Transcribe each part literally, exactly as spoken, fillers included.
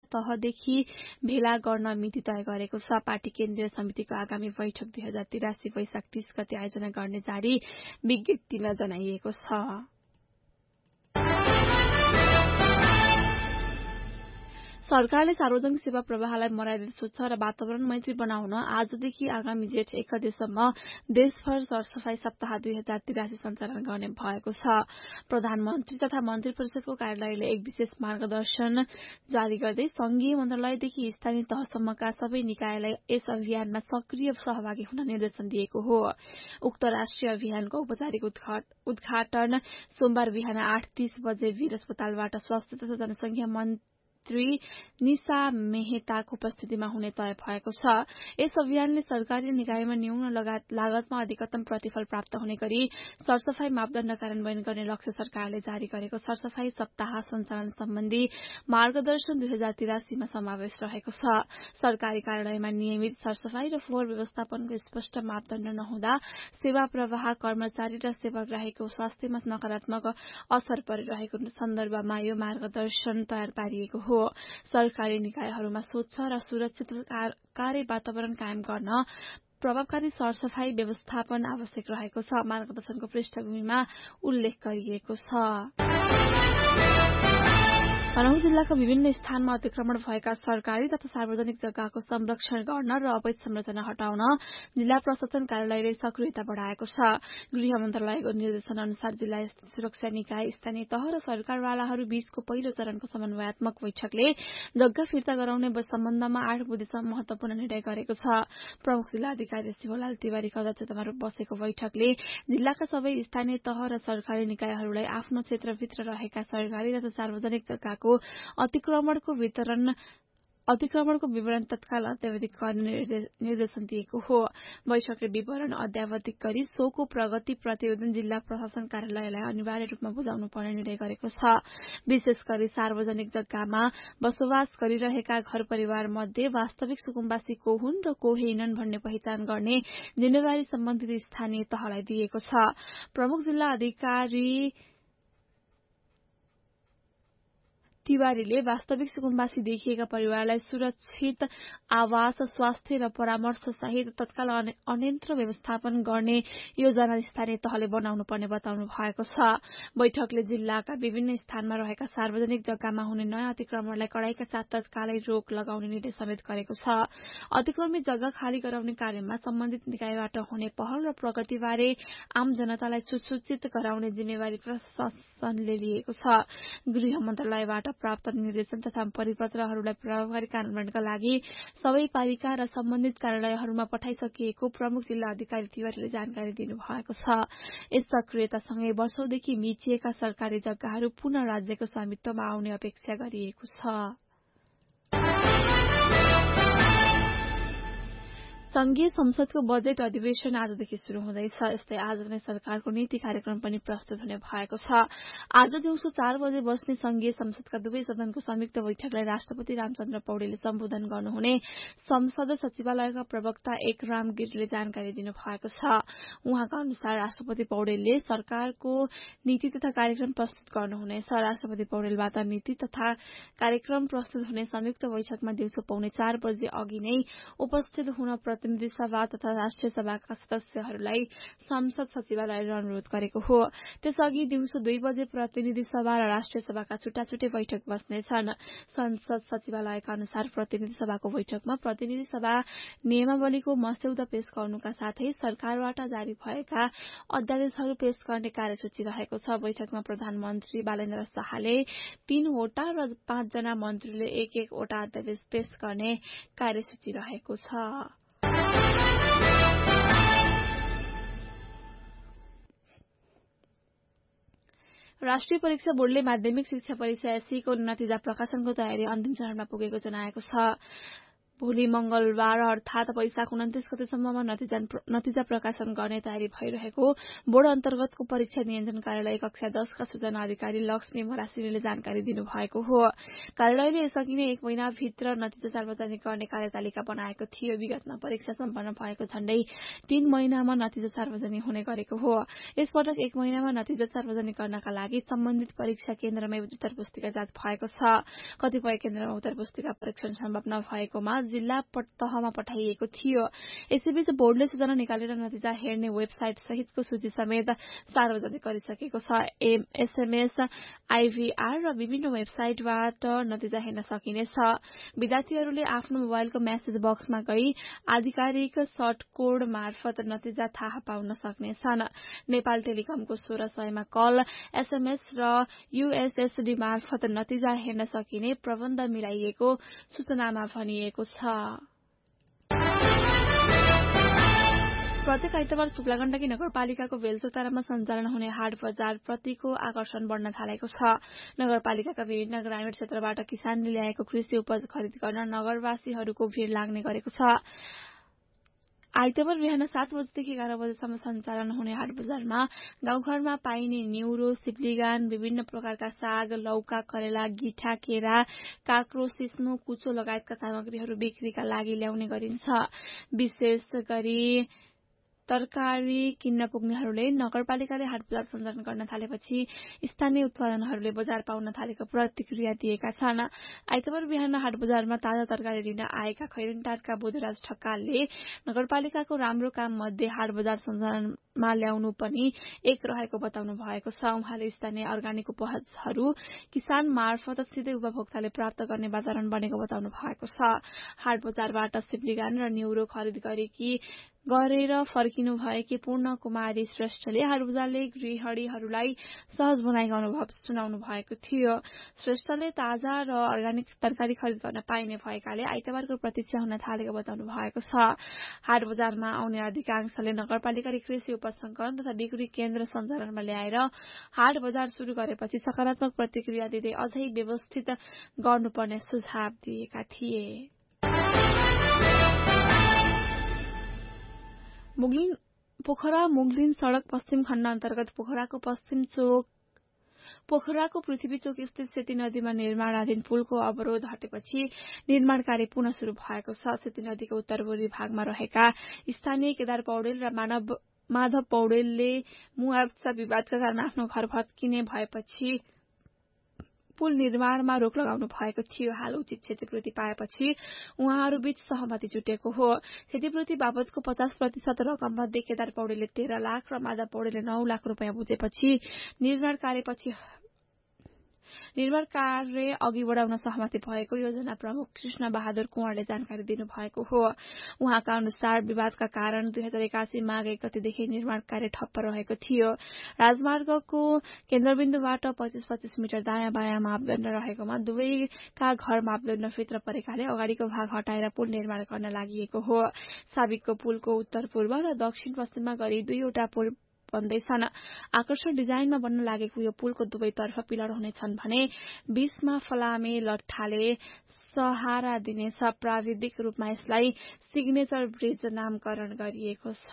तहदेखि भेला गर्न मिति तय गरेको छ। पार्टी केन्द्रीय समितिको आगामी बैठक दुई हजार तिरासी वैशाख तीस गते आयोजना गर्ने जारी विज्ञप्तिमा जनाइएको छ। सरकारले सार्वजनिक सेवा प्रवाहलाई मर्यादित स्वच्छ र वातावरण मैत्री बनाउन आजदेखि आगामी जेठ एक गतेसम्म देशभर सरसफाई सप्ताह दुई हजार तिरासी सञ्चालन गर्ने भएको छ। प्रधानमन्त्री तथा मन्त्री परिषदको कार्यालयले एक विशेष मार्गदर्शन जारी गर्दै संघीय मन्त्रालयदेखि स्थानीय तहसम्मका सबै निकायलाई यस अभियानमा सक्रिय सहभागी हुन निर्देशन दिएको हो। उक्त राष्ट्रिय अभियानको औपचारिक उद्घाटन सोमबार बिहान आठ तीस बजे वीर अस्पतालबाट स्वास्थ्य तथा जनसंख्या मन्त्री श्री निशा मेहताको उपस्थितिमा हुने तय भएको छ। यस अभियानले सरकारी निकायमा न्यून लागतमा अधिकतम प्रतिफल प्राप्त हुने गरी सरसफाई मापदण्ड कार्यान्वयन गर्ने लक्ष्य सरकारले जारी गरेको सरसफाई सप्ताह सञ्चालन सम्बन्धी मार्गदर्शन दुई हजार तिरासीमा समावेश रहेको छ। सरकारी कार्यालयमा नियमित सरसफाई र फोहोर व्यवस्थापनको स्पष्ट मापदण्ड नहुँदा सेवा प्रवाह कर्मचारी र सेवाग्राहीको स्वास्थ्यमा नकारात्मक असर परिरहेको सन्दर्भमा यो मार्गदर्शन तयार पारिएको हो। सरकारी निकायहरूमा स्वच्छ र सुरक्षित कार्य वातावरण कायम गर्न प्रभावकारी सरसफाई व्यवस्थापन आवश्यक रहेको छ। मार्गदर्शनको पृष्ठभूमिमा उल्लेख गरिएको छ। तनहुँ जिल्लाका विभिन्न स्थानमा अतिक्रमण भएका सरकारी तथा सार्वजनिक जग्गाको संरक्षण गर्न र अवैध संरचना हटाउन जिल्ला प्रशासन कार्यालयले सक्रियता बढ़ाएको छ। गृह मन्त्रालयको निर्देशन अनुसार जिल्ला सुरक्षा निकाय, स्थानीय तह र सरकारवालाहरू बीचको पहिलो चरणको समन्वयात्मक बैठकले जग्गा फिर्ता गराउने सम्बन्धमा आठ बुधेसम्म महत्वपूर्ण निर्णय गरेको छ। प्रमुख जिल्ला अधिकारी शिवलाल तिवारीको अध्यक्षतामा बसेको बैठकले जिल्लाका सबै स्थानीय तह र सरकारी निकायहरूलाई आफ्नो क्षेत्रभित्र रहेका सरकारी तथा सार्वजनिक जग्गा अतिक्रमणको वितरण अतिक्रमणको विवरण तत्काल अद्यावधिक गर्ने निर्देशन दिएको हो। बैठकले विवरण अद्यावधिक गरी सोको प्रगति प्रतिवेदन जिल्ला प्रशासन कार्यालयलाई अनिवार्य रूपमा बुझाउनु पर्ने निर्णय गरेको छ। विशेष गरी सार्वजनिक जग्गामा बसोबास गरिरहेका घर परिवार मध्ये वास्तविक सुकुम्बासी को हुन् र को होइनन् भन्ने पहिचान गर्ने जिम्मेवारी सम्बन्धित स्थानीय तहलाई दिएको छ। प्रमुख जिल्ला अधिकारी तिवारीले वास्तविक सुकुम्बासी देखिएका परिवारलाई सुरक्षित आवास, स्वास्थ्य र परामर्श सहित तत्काल अन्यत्र व्यवस्थापन गर्ने योजना स्थानीय तहले बनाउनु पर्ने बताउनु भएको छ। बैठकले जिल्लाका विभिन्न स्थानमा रहेका सार्वजनिक जग्गामा हुने नयाँ अतिक्रमणलाई कडाईका साथ तत्कालै रोक लगाउने निर्देश समेत गरेको छ। अतिक्रमित जग्गा खाली गराउने कार्यमा सम्बन्धित निकायबाट हुने पहल र प्रगतिबारे आम जनतालाई सुसूचित गराउने जिम्मेवारी प्रशासनले लिएको छ। गृह मन्त्रालयबाट प्राप्त निर्देशन तथा परिपत्रहरूलाई प्रभावकारी कार्यान्वयनका लागि सबै पालिका र सम्बन्धित कार्यालयहरूमा पठाइसकिएको प्रमुख जिल्ला अधिकारी तिवारीले जानकारी दिनुभएको छ। यस सक्रियतासँगै वर्षौंदेखि मिचिएका सरकारी जग्गाहरू पुनः राज्यको स्वामित्वमा आउने अपेक्षा गरिएको छ। संघीय संसदको बजेट अधिवेशन आजदेखि शुरू हुँदैछ। यस्तै आज नै सरकारको नीति कार्यक्रम पनि प्रस्तुत हुने भएको छ। आज दिउँसो चार बजे बस्ने संघीय संसदका दुवै सदनको संयुक्त बैठकलाई राष्ट्रपति रामचन्द्र पौडेलले सम्बोधन गर्नुहुने संसद सचिवालयका प्रवक्ता एकराम गिरीले जानकारी दिनुभएको छ। उहाँका अनुसार राष्ट्रपति पौडेलले सरकारको नीति तथा कार्यक्रम प्रस्तुत गर्नुहुनेछ। राष्ट्रपति पौडेलबाट नीति तथा कार्यक्रम प्रस्तुत हुने संयुक्त बैठकमा दिउँसो पौने चार बजे अघि नै उपस्थित हुन प्रतिनिधि सभा तथा राष्ट्रिय सभाका सदस्यहरूलाई संसद सचिवालयले अनुरोध गरेको हो। त्यसअघि दिउँसो दुई बजे प्रतिनिधि सभा र राष्ट्रिय सभाका छुट्टा छुट्टै बैठक बस्नेछन्। संसद सचिवालयका अनुसार प्रतिनिधि सभाको बैठकमा प्रतिनिधि सभा नियमावलीको मस्यौदा पेश गर्नुका साथै सरकारबाट जारी भएका अध्यादेशहरू पेश गर्ने कार्यसूची रहेको छ। बैठकमा प्रधानमन्त्री बालेन्द्र शाहले तीनवटा र पाँचजना मन्त्रीले एक एकवटा अध्यादेश पेश गर्ने कार्यसूची रहेको छ। राष्ट्रिय परीक्षा बोर्डले माध्यमिक शिक्षा परीक्षा एसईको नतिजा प्रकाशनको तयारी अन्तिम चरणमा पुगेको जनाएको छ। भोलि मंगलबार अर्थात वैशाख उन्तिस गतेसम्ममा नतिजा नतिजा प्रकाशन गर्ने तयारी भइरहेको बोर्ड अन्तर्गतको परीक्षा नियन्त्रण कार्यालय कक्षा दसका सूचना अधिकारी लक्ष्मी मरासिनीले जानकारी दिनुभएको हो। कार्यालयले यसअघि नै एक महिनाभित्र नतिजा सार्वजनिक गर्ने कार्यतालिका बनाएको थियो। विगतमा परीक्षा सम्पन्न भएको झण्डै तीन महिनामा नतिजा सार्वजनिक हुने गरेको हो। यसपटक एक महिनामा नतिजा सार्वजनिक गर्नका लागि सम्बन्धित परीक्षा केन्द्रमै उत्तर पुस्तिका जाँच भएको छ। कतिपय केन्द्रमा उत्तर पुस्तिका परीक्षण सम्भव नभएकोमा जिल्ला तहमा पठाइएको थियो। यसैबीच बोर्डले सूचना निकालेर नतिजा हेर्ने वेबसाइट सहितको सूची समेत सार्वजनिक गरिसकेको छ। एसएमएस, आईभीआर र विभिन्न वेबसाइटबाट नतिजा हेर्न सकिनेछ। विद्यार्थीहरूले आफ्नो मोबाइलको मेसेज बक्समा गई आधिकारिक सर्ट कोड मार्फत नतिजा थाहा पाउन सक्नेछन्। नेपाल टेलिकमको सोह्र सयमा कल, एसएमएस र यूएसएसडी मार्फत नतिजा हेर्न सकिने प्रबन्ध मिलाइएको सूचनामा भनिएको छ। प्रत्येक आइतबार शुक्लागण्डकी नगरपालिकाको बेलचोतारामा सञ्चालन हुने हाट बजार प्रतिको आकर्षण बढ्न थालेको छ। नगरपालिकाका विभिन्न ग्रामीण क्षेत्रबाट किसानले ल्याएको कृषि उपज खरिद गर्न नगरवासीहरूको भीड़ लाग्ने गरेको छ। आइतबार बिहान सात बजेदेखि एघार बजेसम्म सञ्चालन हुने हाट बजारमा गाउँघरमा पाइने न्युरो, सिप्लिगान, विभिन्न प्रकारका साग, लौका, करेला, गिठा, केरा, काँक्रो, सिस्नो, कुचो लगायतका सामग्रीहरू बिक्रीका लागि ल्याउने गरिन्छ। विशेष गरी तरकारी किन्न पुग्नेहरूले नगरपालिकाले हाट बजार सञ्चालन गर्न थालेपछि स्थानीय उत्पादनहरूले बजार पाउन थालेको प्रतिक्रिया दिएका छन्। आइतबार बिहान हाट बजारमा ताजा तरकारी लिन आएका खैरनटारका बोधराज ठक्कालले नगरपालिकाको राम्रो काम मध्ये हाट बजार सञ्चालनमा ल्याउनु पनि एक रहेको बताउनु भएको छ। उहाँले स्थानीय अर्गानिक उपजहरू किसान मार्फत सिधै उपभोक्ताले प्राप्त गर्ने वातावरण बनेको बताउनु भएको छ। हाट बजारबाट सिप्लिगान र न्युरो खरिद गरेकी गरेर फर्किनु भएकी पूर्ण कुमारी श्रेष्ठले हाट बजारले गृहिणीहरूलाई सहज बनाएको अनुभव सुनाउनु भएको थियो। श्रेष्ठले ताजा र अर्गानिक तरकारी खरिद गर्न पाइने भएकाले आइतबारको प्रतीक्षा हुन थालेको बताउनु भएको छ। हाट बजारमा आउने अधिकांशले नगरपालिकाले कृषि उपज संकलन तथा बिक्री केन्द्र सञ्चालनमा ल्याएर हाट बजार शुरू गरेपछि सकारात्मक प्रतिक्रिया दिँदै अझै व्यवस्थित गर्नुपर्ने सुझाव दिएका थिए। मुगलिन पोखरा मुगलिन सड़क पश्चिम खण्ड अन्तर्गत पोखराको पश्चिम चोक पोखराको पृथ्वी चोक स्थित सेती नदीमा निर्माणाधीन पुलको अवरोध हटेपछि निर्माण कार्य पुनः शुरू भएको छ। सेती नदीको उत्तरपूर्वी भागमा रहेका स्थानीय केदार पौडेल र मानव माधव पौडेलले मुआवजा विवादका कारण आफ्नो घर भत्किने भएपछि पुल निर्माणमा रोक लगाउनु भएको थियो। हाल उचित क्षतिपूर्ति पाएपछि उहाँहरूबीच सहमति जुटेको हो। क्षतिपूर्ति बाबतको पचास प्रतिशत रकम मध्ये केदार पौडेलले तेह्र लाख र माधव पौडेलले नौ लाख रुपियाँ बुझेपछि निर्माण कार्यपछि निर्माण कार्य अघि बढाउन सहमति भएको योजना प्रमुख कृष्ण बहादुर कुँवरले जानकारी दिनुभएको हो। उहाँका अनुसार विवादका कारण दुई हजार एकासी माघ एक गतेदेखि निर्माण कार्य ठप्प रहेको थियो। राजमार्गको केन्द्रबिन्दुबाट पच्चीस पच्चीस मिटर दायाँ बायाँ मापदण्ड रहेकोमा दुवैका घर मापदण्डभित्र परेकाले अगाडिको भाग हटाएर पुल निर्माण गर्न लागि हो। साबिकको पुलको उत्तर पूर्व र दक्षिण पश्चिममा गरी दुईवटा पुल बन्दैछन्। आकर्षक डिजाइनमा बन्न लागेको यो पुलको दुवैतर्फ पिलर हुनेछन् भने बीचमा फलामे लट्ठाले सहारा दिनेछ। प्राविधिक रूपमा यसलाई सिग्नेचर ब्रिज नामकरण गरिएको छ।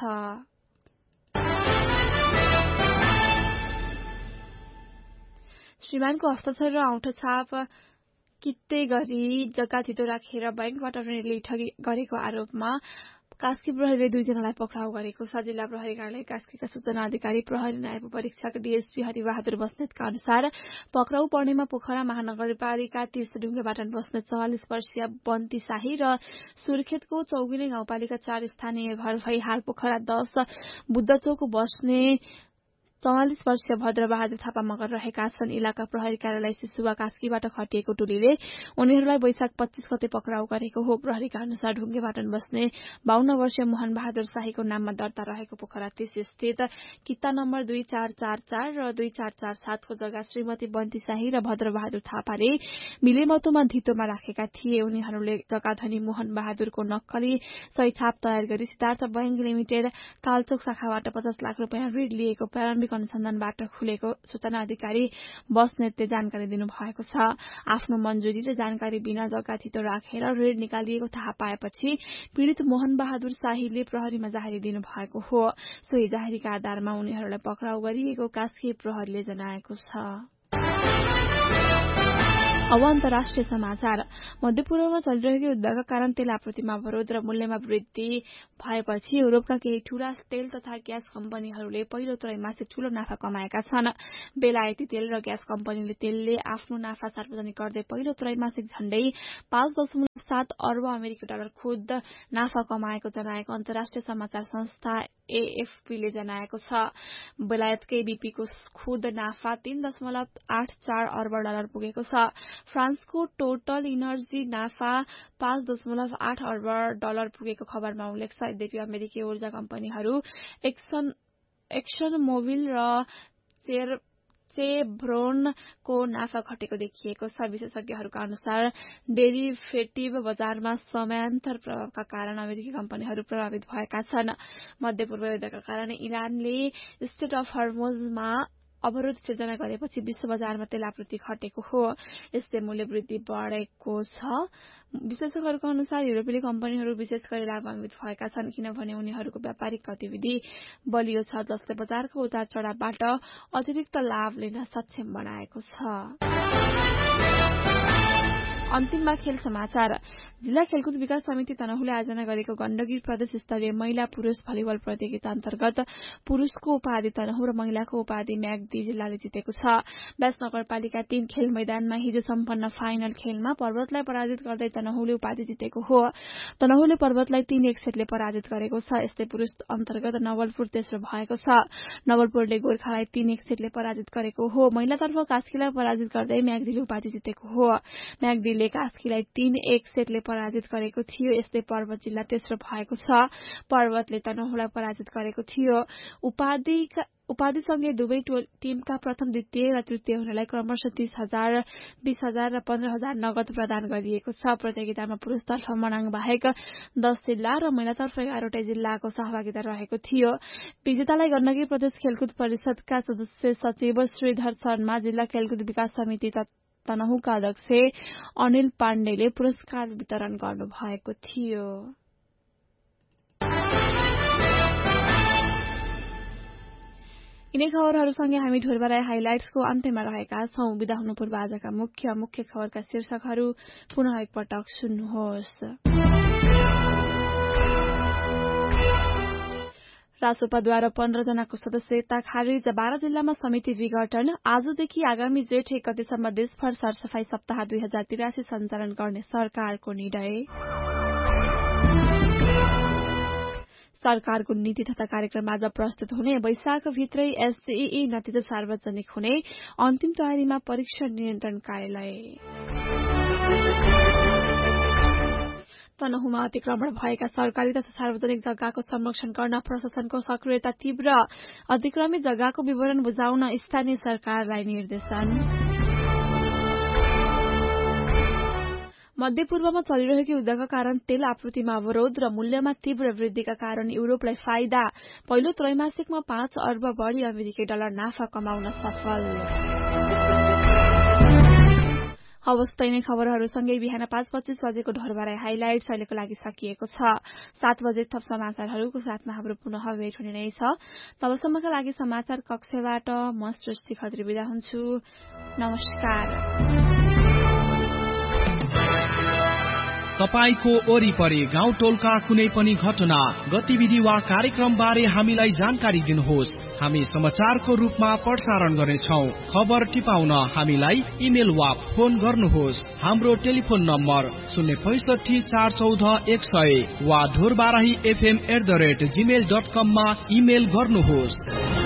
श्रीमानको हस्ताक्षर र औँठो छाप कित्ते गरी जग्गा धितो राखेर बैंकबाट ऋण लिई ठगी गरेको आरोपमा कास्की प्रहरीले दुईजनालाई पक्राउ गरेको छ। जिल्ला प्रहरी कार्यालय कास्कीका सूचना अधिकारी प्रहरी नायब परीक्षक डीएसपी हरिबहादुर बस्नेतका अनुसार पक्राउ पर्नेमा पोखरा महानगरपालिका तीस ढुङ्गेबाटन बस्ने चौवालिस वर्षीय बन्ती शाही र सुर्खेतको चौगिने गाउँपालिका चार स्थानीय घर भई हाल पोखरा दस बुद्धचोक बस्ने चौवालिस वर्षीय भद्रबहादुर थापा मगर रहेका छन्। इलाका प्रहरी कार्यालय सिसुवा कास्कीबाट खटिएको टोलीले उनीहरूलाई वैशाख पच्चीस गते पक्राउ गरेको हो। प्रहरीका अनुसार ढुङ्गेबाटन बस्ने बाहन्न वर्षीय मोहन बहादुर शाहीको नाममा दर्ता रहेको पोखरा तीस स्थित किता नम्बर दुई चार चार चार र दुई चार चार सातको जग्गा श्रीमती बन्ती शाही र भद्रबहादुर थापाले मिलेमतोमा धितोमा राखेका थिए। उनीहरूले जग्गाधनी मोहन बहादुरको नक्कली सही छाप तयार गरी सिद्धार्थ बैंक लिमिटेड कालचोक शाखाबाट पचास लाख रुपियाँ ऋण लिएको प्रारम्भिक प्रारम्भिक अनुसन्धानबाट खुलेको सूचना अधिकारी बस्नेतले जानकारी दिनुभएको छ। आफ्नो मन्जुरी र जानकारी बिना जग्गा थितो राखेर ऋण निकालिएको थाहा पाएपछि पीड़ित मोहन बहादुर शाहीले प्रहरीमा जाहेरी दिनुभएको हो। सोही जाहेरीका आधारमा उनीहरूलाई पक्राउ गरिएको कास्की प्रहरीले जनाएको छ। अब अन्तर्राष्ट्रिय समाचार। मध्यपूर्वमा चलिरहेको युद्धका कारण तेल आपूर्तिमा अवरोध र मूल्यमा वृद्धि भएपछि युरोपका केही ठूला तेल तथा ग्यास कम्पनीहरूले पहिलो त्रैमासिक ठूलो नाफा कमाएका छन्। बेलायती तेल र ग्यास कम्पनीले तेलले आफ्नो नाफा सार्वजनिक गर्दै पहिलो त्रैमासिक झण्डै पाँच दशमलव सात अर्ब अमेरिकी डलर खुद नाफा कमाएको जनाएको अन्तर्राष्ट्रिय समाचार संस्था एएफपीले जनाएको छ। बेलायतकै बीपीको खुद नाफा तीन दशमलव आठ चार अर्ब डलर पुगेको छ। फ्रान्सको टोटल इनर्जी नाफा पाँच दशमलव आठ अर्ब डलर पुगेको खबरमा उल्लेख छ। यद्यपि अमेरिकी ऊर्जा कम्पनीहरू एक्सन एक्सन मोबिल र चेभरोनको नाफा घटेको देखिएको छ। विशेषज्ञहरूका अनुसार डेरिभेटिभ बजारमा समयान्तर प्रभावका कारण अमेरिकी कम्पनीहरू प्रभावित भएका छन्। मध्यपूर्व युद्धका कारण इरानले स्टेट अफ हर्मुजमा अवरोध सिर्जना गरेपछि विश्व बजारमा तेल आपूर्ति घटेको हो। यसले मूल्य वृद्धि बढेको छ। विशेषज्ञहरूको अनुसार युरोपेली कम्पनीहरू विशेष गरी लाभान्वित भएका छन् किनभने उनीहरूको व्यापारिक गतिविधि बलियो छ जसले बजारको उतार चढावबाट अतिरिक्त लाभ लिन सक्षम बनाएको छ। अन्तिममा खेल समाचार। जिल्ला खेलकुद विकास समिति तनहुले आयोजना गरेको गण्डकी प्रदेश स्तरीय महिला पुरूष भलिबल प्रतियोगिता अन्तर्गत पुरूषको उपाधि तनहु र महिलाको उपाधि म्याग्दी जिल्लाले जितेको छ। व्यास नगरपालिका तीन खेल मैदानमा हिजो सम्पन्न फाइनल खेलमा पर्वतलाई पराजित गर्दै तनहुले उपाधि जितेको हो। तनहुले पर्वतलाई तीन एक सेटले पराजित गरेको छ। यस्तै पुरूष अन्तर्गत नवलपुर तेस्रो भएको छ। नवलपुरले गोर्खालाई तीन एक सेटले पराजित गरेको हो। महिलातर्फ कास्कीलाई पराजित गर्दै म्याग्दीले उपाधि जितेको हो। म्याग्दीले कास्कीलाई तीन एक सेटले पराजित गरेको थियो। यस्तै पर्वत जिल्ला तेस्रो भएको छ। पर्वतले तनहुलाई पराजित गरेको थियो। उपाधि उपाधिसँगै दुवै टीमका प्रथम द्वितीय र तृतीय हुनेलाई क्रमशः तीस हजार बीस हजार र पन्ध्र हजार नगद प्रदान गरिएको छ। प्रतियोगितामा पुरूषतर्फ मनाङ बाहेक दस जिल्ला र महिलातर्फ एघारवटै जिल्लाको सहभागिता रहेको थियो। विजेतालाई गण्डकी प्रदेश खेलकुद परिषदका सदस्य सचिव श्रीधर शर्मा, जिल्ला खेलकुद विकास समिति तनहुका अध्यक्ष अनिल पाण्डेले पुरस्कार वितरण गर्नुभएको थियो। यिनै खबरहरूसँगै हामी ढोरबाराई हाइलाइट्सको अन्त्यमा रहेका छौं। विदा हुनु पूर्व आजका मुख्य मुख्य खबरका शीर्षकहरू पुनः एकपटक सुन्नुहोस्। रासोपाद्वारा पन्ध्र जनाको सदस्यता खारिज, बाह्र जिल्लामा समिति विघटन। आजदेखि आगामी जेठ एक गतेसम्म देशभर सरसफाई सप्ताह दुई हजार तिरासी सञ्चालन गर्ने सरकारको निर्णय। सरकारको नीति तथा कार्यक्रम आज प्रस्तुत हुने। वैशाखभित्रै एसईई नतिजा सार्वजनिक हुने। अन्तिम तयारीमा परीक्षा नियन्त्रण कार्यालय। तनहुमा अतिक्रमण भएका सरकारी तथा सार्वजनिक जग्गाको संरक्षण गर्न प्रशासनको सक्रियता तीव्र। अतिक्रमित जग्गाको विवरण बुझाउन स्थानीय सरकारलाई निर्देशन। मध्यपूर्वमा चलिरहेको युद्धका कारण तेल आपूर्तिमा अवरोध र मूल्यमा तीव्र वृद्धिका कारण युरोपलाई फाइदा। पहिलो त्रैमासिकमा पाँच अर्ब बढ़ी अमेरिकी डलर नाफा कमाउन सफल। हवस्, तै नै खबरहरूसँगै बिहान पाँच पच्चीस बजेको ढोरबाराई हाइलाइट्स अहिलेको लागि सकिएको छ। सात बजे थप समाचारहरूको साथमा हाम्रो पुनः भेट हुने नै छ। तबसम्मका लागि समाचार कक्षबाट म सृष्टि खत्री बिदा हुन्छु। नमस्कार। तपाईको वरिपरि गाउँ टोलका कुनै पनि घटना, गतिविधि वा कार्यक्रम बारे हामीलाई जानकारी दिनुहोस्। हामी समाचारको रूपमा प्रसारण गर्नेछौं। खबर टिपाउन हामीलाई इमेल वा फोन गर्नुहोस्। हाम्रो टेलिफोन नम्बर शून्य पैसठी चार चौध एक सय वा Dhorbarahi FM at the rate Gmail dot कममा इमेल गर्नुहोस्।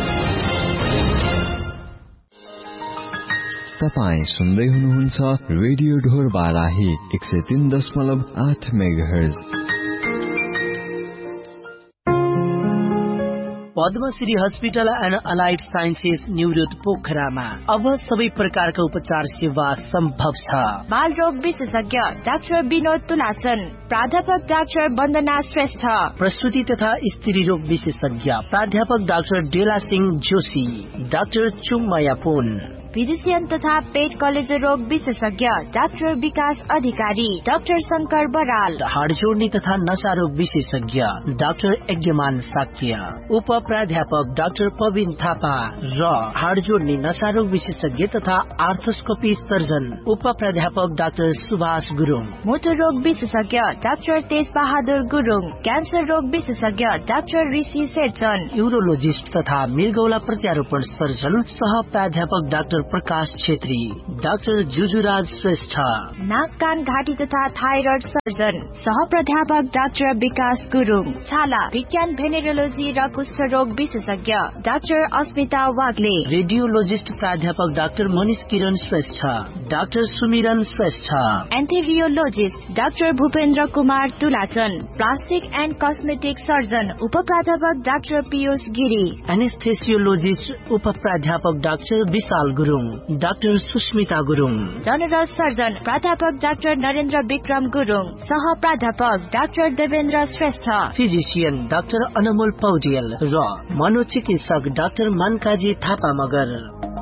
तपाईँ सुन्दै हुनुहुन्छ रेडियो ढोरबाराही एक सय तीन दशमलव आठ megahertz. Padmashri hospital and allied sciences New Road पोखरामा अब सबै प्रकारका उपचार सेवा सम्भव छ। बाल रोग विशेषज्ञ डाक्टर विनोद तुलाचन, प्राध्यापक डाक्टर वन्दना श्रेष्ठ, प्रसूति तथा स्त्री रोग विशेषज्ञ प्राध्यापक डाक्टर डेला सिंह जोशी, डाक्टर चुमया पुन, फिजिशियन तथा पेट कलेजो रोग विशेषज्ञ डाक्टर विकास अधिकारी, डाक्टर शंकर बराल, हाड जोड्ने तथा नशा रोग विशेषज्ञ डाक्टर यज्ञमान साक्य, उप प्राध्यापक डाक्टर पविन थापा र हाड जोड्ने नशा रोग विशेषज्ञ तथा आर्थोस्कोपी सर्जन उप प्राध्यापक डाक्टर सुभाष गुरुङ, मोटर रोग विशेषज्ञ डाक्टर तेज बहादुर गुरुङ, क्यान्सर रोग विशेषज्ञ डाक्टर ऋषि शेरचन, यूरोलोजिस्ट तथा मृगौला प्रत्यारोपण सर्जन सह प्राध्यापक डाक्टर प्रकाश छेत्री, डाक्टर जुजुराज श्रेष्ठ, नाक कान घाँटी तथा थाइरोइड सर्जन सह प्राध्यापक डाक्टर विकास गुरुङ, छाला विज्ञान भेनेरोलोजी र कुष्ठ रोग विशेषज्ञ डाक्टर अस्मिता वाग्ले, रेडियोलोजिस्ट प्राध्यापक डाक्टर मनिष किरण श्रेष्ठ, डाक्टर सुमिरन Shrestha, एन्थेरियोलोजिस्ट doctor Bhupendra Kumar तुलाचन, plastic and cosmetic surgeon उप प्राध्यापक डाक्टर पीयूष गिरी, एनेस्थेसियोलोजिस्ट उप प्राध्यापक डाक्टर विशाल Gurung, doctor Susmita Gurung, general surgeon प्राध्यापक डाक्टर नरेन्द्र विक्रम गुरुङ, सह प्राध्यापक doctor Devendra Shrestha, physician doctor अनमोल पौडेल र मनोचिकित्सक doctor मनकाजी Thapa Magar.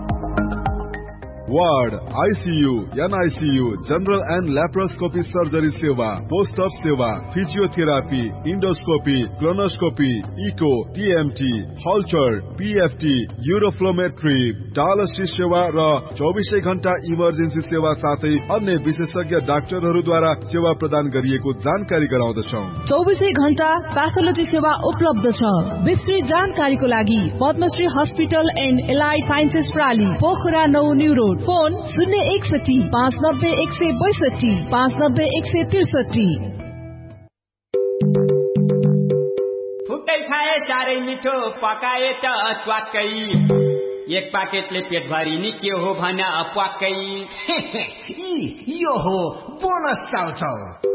Ward, ICU, NICU, general and laparoscopy surgery सेवा, पोस्ट अप सेवा, physiotherapy, endoscopy, colonoscopy, eco, TMT, हल्चर, PFT, uroflowmetry, dialysis सेवा र चौबिसै घण्टा इमर्जेन्सी सेवा साथै अन्य विशेषज्ञ डाक्टरहरूद्वारा सेवा प्रदान गरिएको जानकारी गराउँदछौ। चौबिसै घण्टा प्याथोलोजी सेवा उपलब्ध छ। विस्तृत जानकारीको लागि Padmashri hospital and allied sciences प्राली, Pokhara नौ न्यू रोड, फोन शून्य एकसठी पाँच नब्बे एक सय बैसठी पाँच नब्बे एक सय त्रिसठी। फुकै खाए साह्रै मिठो, पकाए त च्वाक्कै, एक पाकेटले पेट भरि नि के हो भन प्वाक्कै। यो हो बोनस चाउचाउ।